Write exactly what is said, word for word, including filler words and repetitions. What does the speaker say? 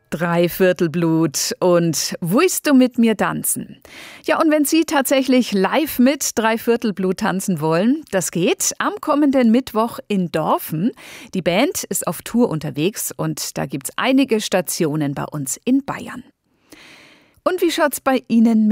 Dreiviertelblut und willst du mit mir tanzen? Ja, und wenn Sie tatsächlich live mit Dreiviertelblut tanzen wollen, das geht am kommenden Mittwoch in Dorfen. Die Band ist auf Tour unterwegs und da gibt's einige Stationen bei uns in Bayern. Und wie schaut's bei Ihnen